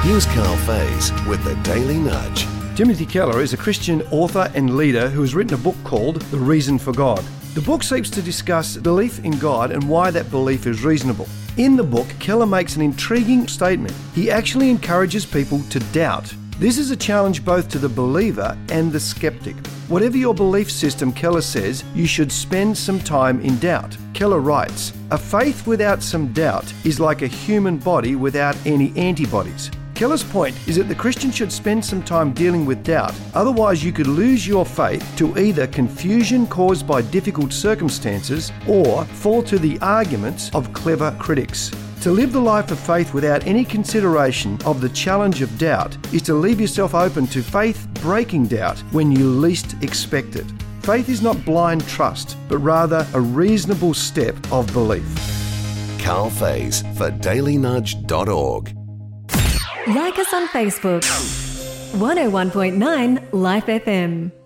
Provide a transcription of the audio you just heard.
Here's Carl Faze with the Daily Nudge. Timothy Keller is a Christian author and leader who has written a book called The Reason for God. The book seeks to discuss belief in God and why that belief is reasonable. In the book, Keller makes an intriguing statement. He actually encourages people to doubt. This is a challenge both to the believer and the skeptic. Whatever your belief system, Keller says, you should spend some time in doubt. Keller writes, "A faith without some doubt is like a human body without any antibodies." Keller's point is that the Christian should spend some time dealing with doubt. Otherwise, you could lose your faith to either confusion caused by difficult circumstances or fall to the arguments of clever critics. To live the life of faith without any consideration of the challenge of doubt is to leave yourself open to faith-breaking doubt when you least expect it. Faith is not blind trust, but rather a reasonable step of belief. Carl Faze for dailynudge.org. Like us on Facebook. 101.9 Life FM.